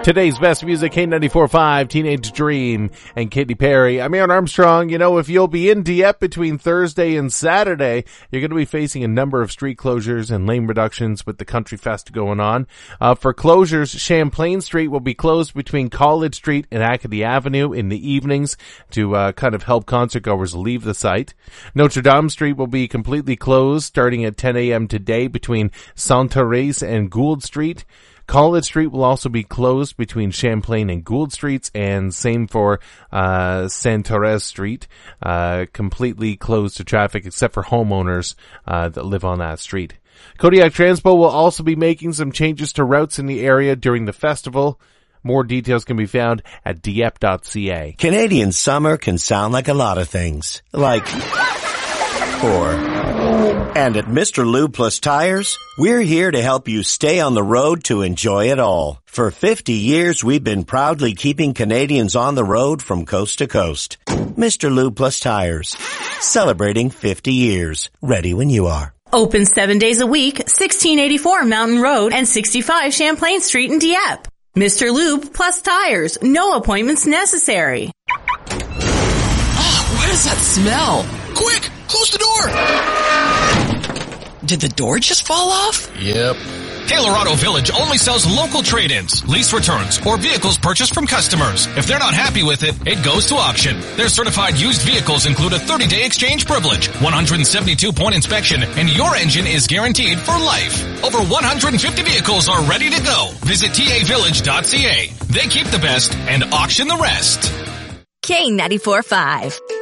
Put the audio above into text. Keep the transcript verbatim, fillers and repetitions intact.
Today's best music, K ninety-four point five, Teenage Dream, and Katy Perry. I'm Aaron Armstrong. You know, if you'll be in Dieppe between Thursday and Saturday, you're going to be facing a number of street closures and lane reductions with the Country Fest going on. Uh, for closures, Champlain Street will be closed between College Street and Acadie Avenue in the evenings to uh, kind of help concertgoers leave the site. Notre Dame Street will be completely closed starting at ten a.m. today between Sainte-Thérèse and Gould Street. College Street will also be closed between Champlain and Gould Streets, and same for uh Sainte-Thérèse Street, uh completely closed to traffic except for homeowners uh that live on that street. Kodiak Transpo will also be making some changes to routes in the area during the festival. More details can be found at dieppe dot c a. Canadian summer can sound like a lot of things. Like, or... And at Mister Lube Plus Tires, we're here to help you stay on the road to enjoy it all. For fifty years, we've been proudly keeping Canadians on the road from coast to coast. Mister Lube Plus Tires, celebrating fifty years. Ready when you are. Open seven days a week, sixteen eighty-four Mountain Road and sixty-five Champlain Street in Dieppe. Mister Lube Plus Tires, no appointments necessary. Oh, what is that smell? Quick, close the door! Did the door just fall off? Yep. Colorado Village only sells local trade-ins, lease returns, or vehicles purchased from customers. If they're not happy with it, it goes to auction. Their certified used vehicles include a thirty-day exchange privilege, one hundred seventy-two point inspection, and your engine is guaranteed for life. Over one hundred fifty vehicles are ready to go. Visit t a village dot c a. They keep the best and auction the rest. K ninety-four point five.